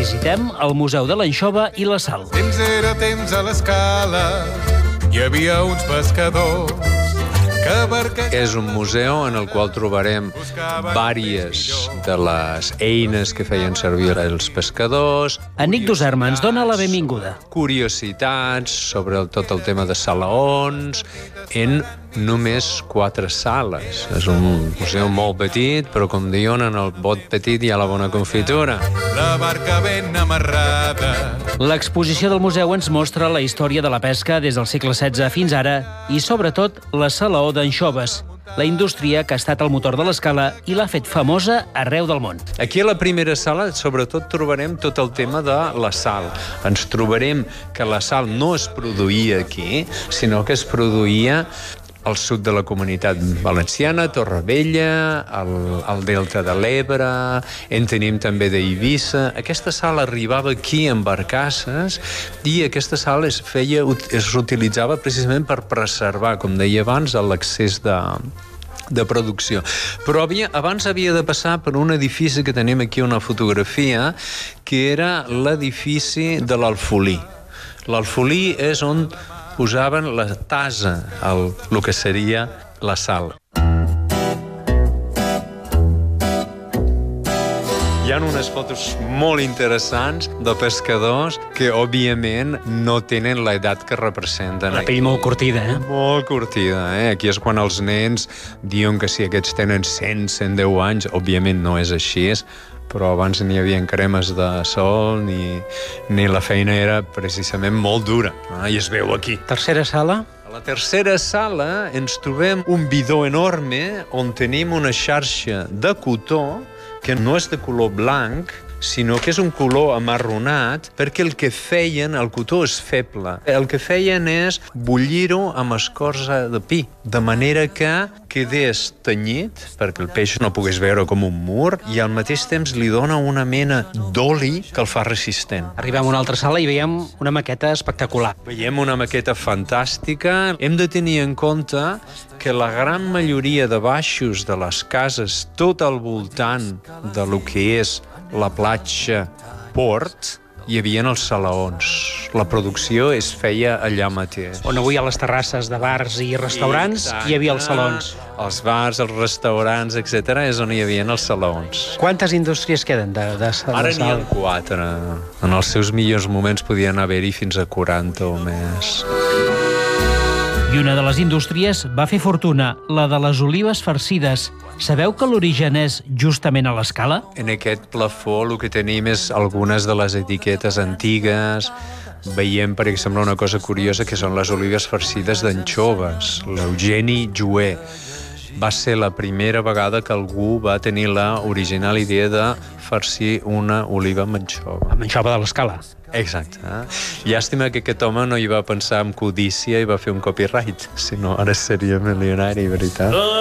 visitem el Museu de l'Anxova i la Sal. Temps era temps a l'escala, hi havia uns pescadors que És un museu en el qual trobarem vàries de les eines que feien servir els pescadors. Anic Duserma ens dona la benvinguda. Curiositats sobre tot el tema de salaons en només 4 sales. És un museu molt petit, però com diuen, en el bot petit hi ha la bona confitura. La barca ben amarrada. L'exposició del museu ens mostra la història de la pesca des del segle XVI fins ara i, sobretot, la salaó d'anxoves, la indústria que ha estat el motor de l'escala i l'ha fet famosa arreu del món. Aquí a la primera sala, sobretot, trobarem tot el tema de la sal. Ens trobarem que la sal no es produïa aquí, sinó que es produïa al sud de la Comunitat Valenciana, Torrevella, al Delta de l'Ebre, en tenim també d'Eivissa. Aquesta sal arribava aquí en barcasses i aquesta sal es utilitzava precisament per preservar, com deia abans, l'accés de producció. Però abans havia de passar per un edifici que tenim aquí una fotografia, que era l'edifici de l'Alfolí. L'Alfolí és on posaven la tasa, el que seria la sal. Hi ha unes fotos molt interessants de pescadors que, òbviament, no tenen l'edat que representen. La pell molt curtida, eh? Molt curtida, eh? Aquí és quan els nens diuen que si aquests tenen 100, 110 anys, òbviament no és així, però abans ni hi havia cremes de sol ni la feina era precisament molt dura. I es veu aquí. Tercera sala? A la tercera sala ens trobem un bidó enorme on tenim una xarxa de cotó que no és de color blanc, sinó que és un color amarronat, perquè el que feien, el cotó és feble, el que feien és bullir-ho amb escorça de pi, de manera que quedés tenyit, perquè el peix no pogués veure com un mur, i al mateix temps li dona una mena d'oli que el fa resistent. Arribem a una altra sala i veiem una maqueta espectacular. Veiem una maqueta fantàstica. Hem de tenir en compte que la gran majoria de baixos de les cases, tot al voltant de lo que és la platja Port, hi havia els salaons. La producció es feia allà mateix. On avui hi ha les terrasses de bars i restaurants, hi havia els salons. Els bars, els restaurants, etc., és on hi havia els salons. Quantes indústries queden de sal? Ara n'hi ha 4. En els seus millors moments podien haver-hi fins a 40 o més. I una de les indústries va fer fortuna, la de les olives farcides. Sabeu que l'origen és justament a l'escala? En aquest plafó el que tenim és algunes de les etiquetes antigues. Veiem, per exemple, una cosa curiosa, que són les olives farcides d'anxoves. L'Eugeni Jouet va ser la primera vegada que algú va tenir la original idea de farcir una oliva amb anxova. Amb anxova de l'escala. Exacte. Llàstima que aquest home no hi va pensar en codícia i va fer un copyright, si no ara seria milionari, veritat.